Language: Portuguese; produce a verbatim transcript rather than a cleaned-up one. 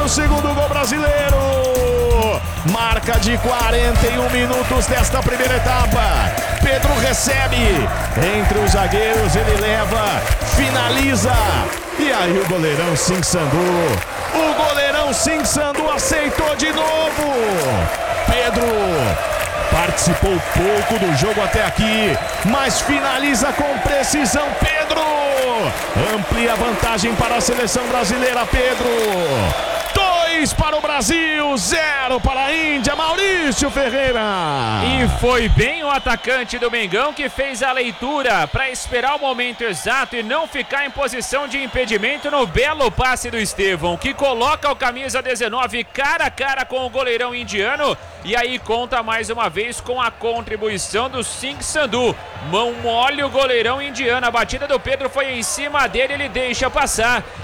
segundo gol brasileiro. Marca de quarenta e um minutos desta primeira etapa. Pedro recebe entre os zagueiros, ele leva, finaliza. E aí o goleirão Singh Sandhu. O goleirão Singh Sandhu aceitou de novo. Pedro participou pouco do jogo até aqui, mas finaliza com precisão. Pedro amplia a vantagem para a seleção brasileira. Pedro, dois para o Brasil, zero para a Índia. Maurício Ferreira. E foi bem o atacante do Mengão que fez a leitura para esperar o momento exato e não ficar em posição de impedimento no belo passe do Estevão, que coloca o camisa dezenove cara a cara com o goleirão indiano. E aí conta mais uma vez com a contribuição do Singh Sandhu. Mão mole o goleirão indiano. A batida do Pedro foi em cima dele, ele deixa passar.